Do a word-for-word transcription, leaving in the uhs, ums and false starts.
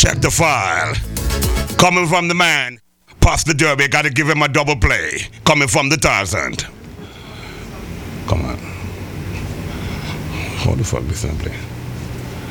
Check the file. Coming from the man, past the derby, gotta give him a double play. Coming from the Tarzan. Come on. How the fuck this one play?